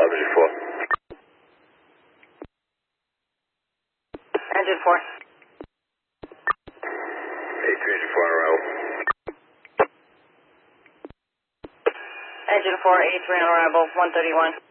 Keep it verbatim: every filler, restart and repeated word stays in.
Engine four. Engine four. A three, engine four on arrival. Engine four, A three on arrival, one thirty-one.